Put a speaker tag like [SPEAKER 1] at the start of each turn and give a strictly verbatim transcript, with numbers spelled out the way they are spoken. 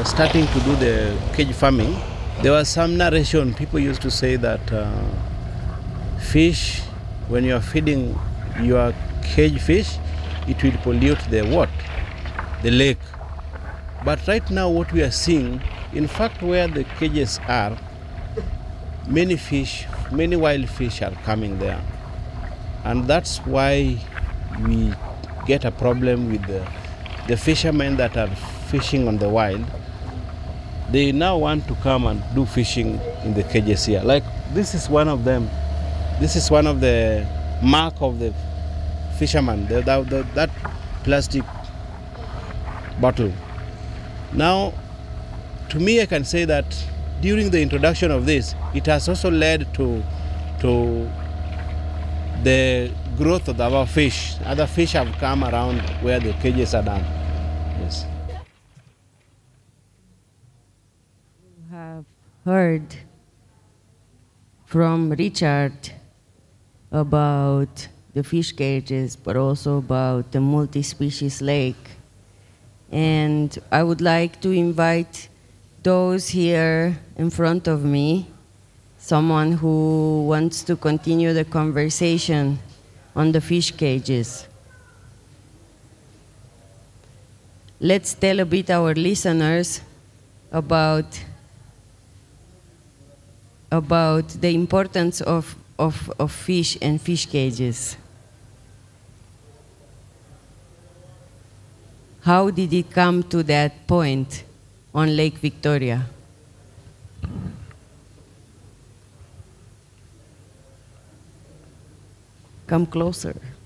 [SPEAKER 1] starting to do the cage farming, there was some narration. People used to say that uh, fish, when you are feeding your cage fish, it will pollute the what? The lake. But right now what we are seeing, in fact where the cages are, many fish, many wild fish are coming there. And that's why we get a problem with the, the fishermen that are fishing on the wild. They now want to come and do fishing in the cages here. Like this is one of them. This is one of the mark of the fisherman, the, the, the, that plastic bottle. Now, to me, I can say that during the introduction of this, it has also led to, to the growth of our fish. Other fish have come around where the cages are done. Yes.
[SPEAKER 2] You have heard from Richard about the fish cages, but also about the multi-species lake. And I would like to invite those here in front of me, someone who wants to continue the conversation on the fish cages. Let's tell a bit our listeners about, about the importance of, of, of fish and fish cages. How did it come to that point on Lake Victoria? Come closer.